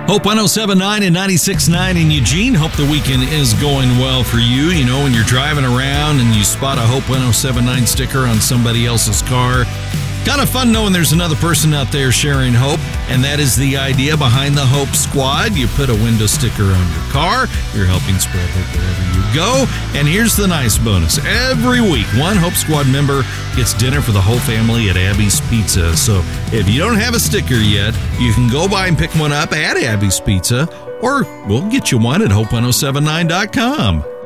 Hope 107.9 and 96.9 in Eugene. Hope the weekend is going well for you. You know, when you're driving around and you spot a Hope 107.9 sticker on somebody else's car, kind of fun knowing there's another person out there sharing hope, and that is the idea behind the Hope Squad. You put a window sticker on your car, you're helping spread hope wherever you go, and here's the nice bonus. Every week, one Hope Squad member gets dinner for the whole family at Abby's Pizza. So if you don't have a sticker yet, you can go by and pick one up at Abby's Pizza, or we'll get you one at hope1079.com.